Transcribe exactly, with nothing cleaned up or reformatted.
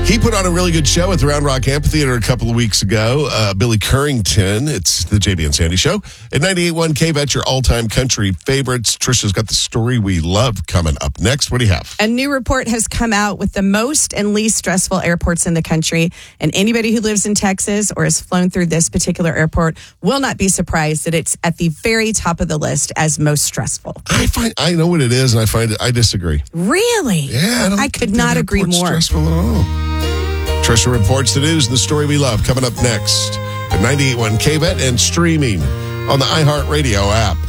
He put on a really good show at the Round Rock Amphitheater a couple of weeks ago. Uh, Billy Currington. It's the J B and Sandy Show. At ninety-eight point one K-Bet, your all-time country favorites. Trisha's got the story we love coming up next. What do you have? A new report has come out with the most and least stressful airports in the country. And anybody who lives in Texas or has flown through this particular airport will not be surprised that it's at the very top of the list as most stressful. I find I know what it is, and I find it. I disagree. Really? Yeah, I, don't I could think not that agree airport's more. Stressful at all. Trisha reports the news and the story we love coming up next at ninety-eight point one K-Bet and streaming on the iHeartRadio app.